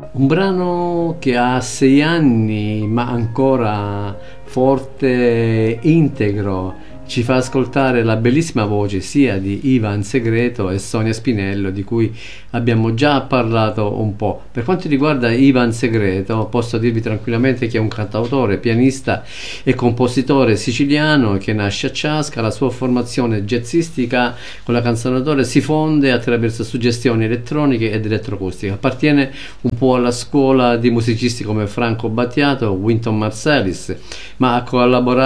Un brano che ha 6 anni ma ancora forte, integro, ci fa ascoltare la bellissima voce sia di Ivan Segreto e Sonia Spinello, di cui abbiamo già parlato un po'. Per quanto riguarda Ivan Segreto, posso dirvi tranquillamente che è un cantautore, pianista e compositore siciliano che nasce a Ciasca. La sua formazione jazzistica con la canzonatore si fonde attraverso suggestioni elettroniche ed elettroacustica. Appartiene un po' alla scuola di musicisti come Franco Battiato, Wynton Marsalis, ma ha collaborato